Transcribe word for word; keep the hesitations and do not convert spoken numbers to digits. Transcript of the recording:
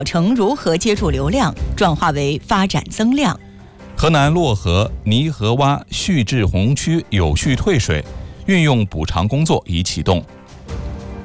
城如何接住流量，转化为发展增量。 河南漯河泥河洼蓄滞洪区有序退水，运用补偿工作已启动。